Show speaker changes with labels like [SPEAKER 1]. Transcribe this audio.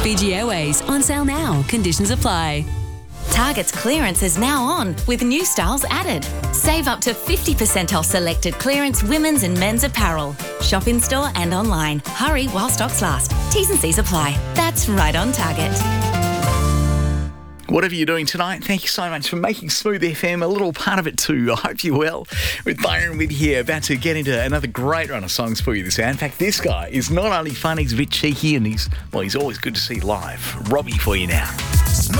[SPEAKER 1] Fiji Airways, on sale now. Conditions apply.
[SPEAKER 2] Target's clearance is now on, with new styles added. Save up to 50% off selected clearance women's and men's apparel. Shop in store and online. Hurry while stocks last. T's and C's apply. That's right on Target.
[SPEAKER 3] Whatever you're doing tonight, thank you so much for making Smooth FM a little part of it too. I hope you're well. With Byron with here, about to get into another great run of songs for you this hour. In fact, this guy is not only fun, he's a bit cheeky and he's always good to see live. Robbie for you now.